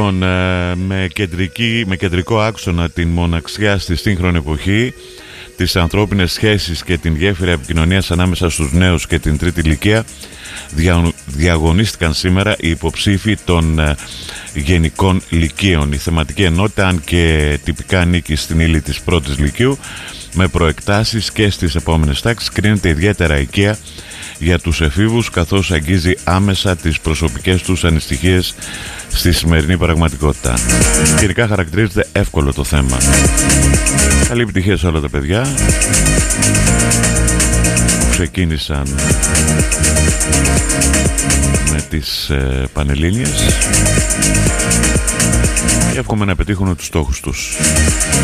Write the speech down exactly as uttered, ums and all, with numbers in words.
Λοιπόν, με, κεντρική, με κεντρικό άξονα την μοναξιά στη σύγχρονη εποχή, τις ανθρώπινες σχέσεις και την γέφυρα επικοινωνίας ανάμεσα στους νέους και την τρίτη ηλικία, δια, διαγωνίστηκαν σήμερα οι υποψήφοι των ε, γενικών λυκείων. Η θεματική ενότητα, αν και τυπικά ανήκει στην ύλη της πρώτης λυκείου, με προεκτάσεις και στις επόμενες τάξεις, κρίνεται ιδιαίτερα οικεία για τους εφήβους, καθώς αγγίζει άμεσα τις προσωπικές τους ανησυχίες στη σημερινή πραγματικότητα. Γενικά χαρακτηρίζεται εύκολο το θέμα. Καλή επιτυχία σε όλα τα παιδιά που ξεκίνησαν με τις ε, Πανελλήνιες και εύχομαι να πετύχουν τους στόχους τους.